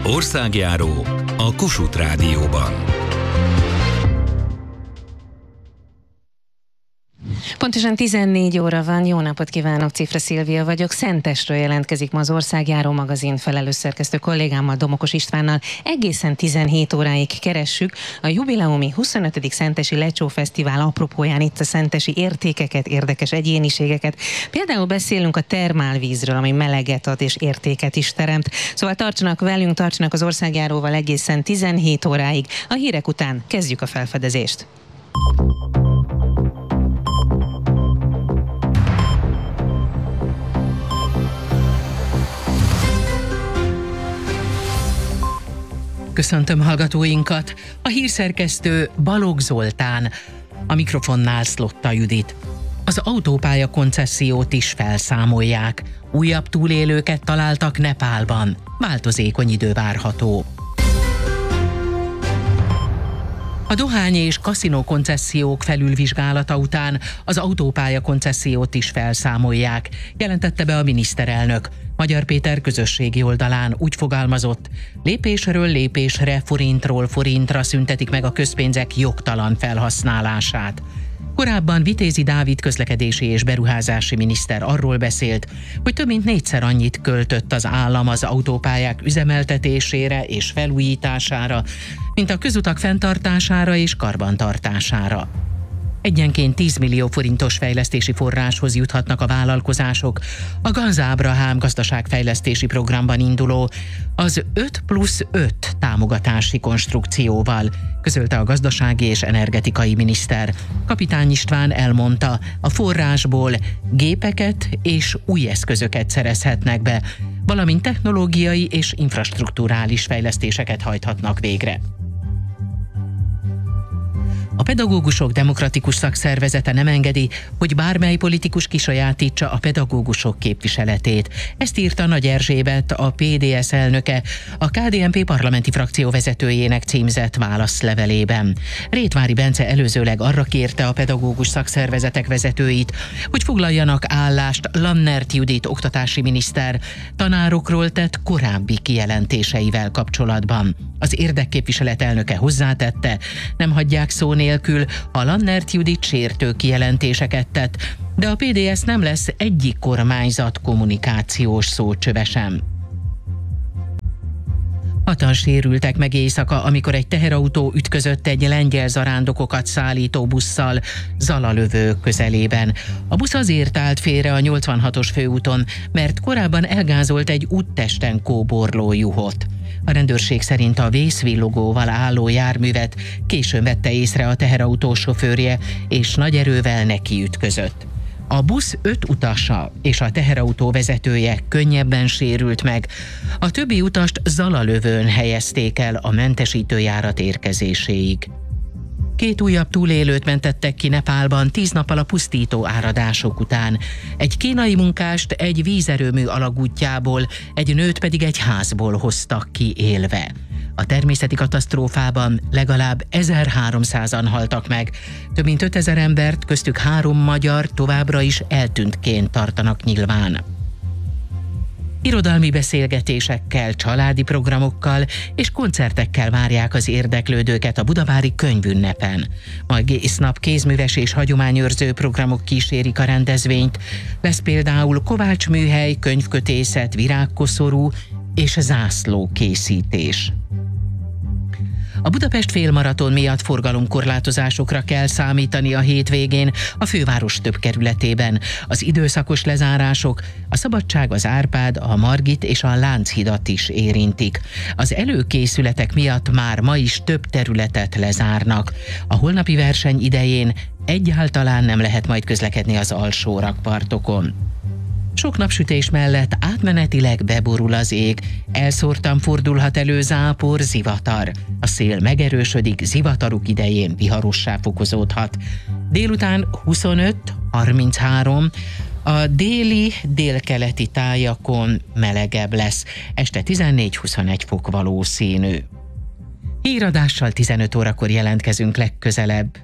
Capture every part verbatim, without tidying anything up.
Országjáró a Kossuth Rádióban. Pontosan tizennégy óra van, jó napot kívánok, Cifra Szilvia vagyok, Szentesről jelentkezik ma az Országjáró magazin felelős szerkesztő kollégámmal, Domokos Istvánnal. Egészen tizenhét óráig keressük a jubileumi huszonötödik Szentesi Lecsó Fesztivál apropóján itt a szentesi értékeket, érdekes egyéniségeket. Például beszélünk a termálvízről, ami meleget ad és értéket is teremt. Szóval tartsanak velünk, tartsanak az Országjáróval egészen tizenhét óráig. A hírek után kezdjük a felfedezést. Köszöntöm hallgatóinkat! A hírszerkesztő Balogh Zoltán, a mikrofonnál Szlotta Judit. Az autópálya koncessziót is felszámolják. Újabb túlélőket találtak Nepálban. Változékony idő várható. A dohány és kaszinó koncesziók felülvizsgálata után az autópálya koncesziót is felszámolják, jelentette be a miniszterelnök. Magyar Péter közösségi oldalán úgy fogalmazott, lépésről lépésre, forintról forintra szüntetik meg a közpénzek jogtalan felhasználását. Korábban Vitézi Dávid közlekedési és beruházási miniszter arról beszélt, hogy több mint négyszer annyit költött az állam az autópályák üzemeltetésére és felújítására, mint a közutak fenntartására és karbantartására. Egyenként tíz millió forintos fejlesztési forráshoz juthatnak a vállalkozások a Ganz Ábrahám gazdaságfejlesztési programban induló az öt plusz öt támogatási konstrukcióval, közölte a gazdasági és energetikai miniszter. Kapitány István elmondta, a forrásból gépeket és új eszközöket szerezhetnek be, valamint technológiai és infrastrukturális fejlesztéseket hajthatnak végre. A Pedagógusok Demokratikus Szakszervezete nem engedi, hogy bármely politikus kisajátítsa a pedagógusok képviseletét. Ezt írta Nagy Erzsébet, a pé dé es elnöke, a ká dé en pé parlamenti frakció vezetőjének címzett válaszlevelében. Rétvári Bence előzőleg arra kérte a pedagógus szakszervezetek vezetőit, hogy foglaljanak állást Lannert Judit oktatási miniszter tanárokról tett korábbi kijelentéseivel kapcsolatban. Az érdekképviselet elnöke hozzátette, nem hagyják szó nélkül, ha Lannert Judit sértő kijelentéseket tett, de a pé dé es nem lesz egyik kormányzat kommunikációs szócsöve sem. Hatan sérültek meg éjszaka, amikor egy teherautó ütközött egy lengyel zarándokokat szállító busszal Zalalövő közelében. A busz azért állt félre a nyolcvanhatos főúton, mert korábban elgázolt egy úttesten kóborló juhot. A rendőrség szerint a vészvillogóval álló járművet későn vette észre a teherautó sofőrje, és nagy erővel nekiütközött. A busz öt utasa és a teherautó vezetője könnyebben sérült meg. A többi utast Zalalövőn helyezték el a mentesítőjárat érkezéséig. Két újabb túlélőt mentettek ki Nepálban tíz nappal a pusztító áradások után. Egy kínai munkást egy vízerőmű alagútjából, egy nőt pedig egy házból hoztak ki élve. A természeti katasztrófában legalább ezerháromszázan haltak meg, több mint ötezer embert, köztük három magyar továbbra is eltűntként tartanak nyilván. Irodalmi beszélgetésekkel, családi programokkal és koncertekkel várják az érdeklődőket a budavári könyvünnepen. Ma egész nap kézműves és hagyományőrző programok kísérik a rendezvényt. Lesz például kovácsműhely, könyvkötészet, virágkoszorú és zászlókészítés. A Budapest félmaraton miatt forgalomkorlátozásokra kell számítani a hétvégén a főváros több kerületében. Az időszakos lezárások a Szabadság, az Árpád, a Margit és a Lánchidat is érintik. Az előkészületek miatt már ma is több területet lezárnak. A holnapi verseny idején egyáltalán nem lehet majd közlekedni az alsó rakpartokon. Sok napsütés mellett átmenetileg beborul az ég, elszórtan fordulhat elő zápor, zivatar. A szél megerősödik, zivataruk idején viharossá fokozódhat. Délután huszonöt harminchárom, a déli, délkeleti tájakon melegebb lesz, este tizennégy huszonegy fok valószínű. Híradással tizenöt órakor jelentkezünk legközelebb.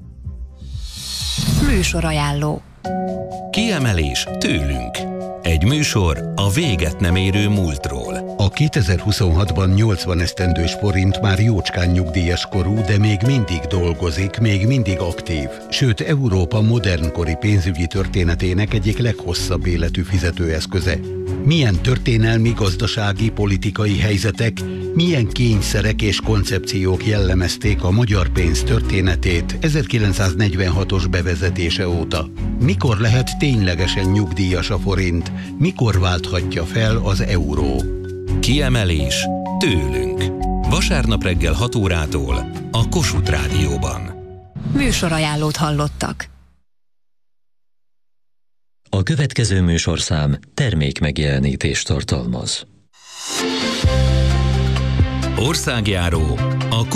Műsorajánló. Kiemelés tőlünk. Egy műsor a véget nem érő múltról. A A kétezer-huszonhatban nyolcvan esztendős forint már jócskán nyugdíjas korú, de még mindig dolgozik, még mindig aktív. Sőt, Európa modernkori pénzügyi történetének egyik leghosszabb életű fizetőeszköze. Milyen történelmi, gazdasági, politikai helyzetek, milyen kényszerek és koncepciók jellemezték a magyar pénz történetét ezerkilencszáznegyvenhatos bevezetése óta? Mikor lehet ténylegesen nyugdíjas a forint? Mikor válthatja fel az euró? Kiemelés tőlünk. Vasárnap reggel hat órától a Kossuth Rádióban. Műsorajánlót hallottak. A következő műsorszám termék megjelenítést tartalmaz. Országjáró a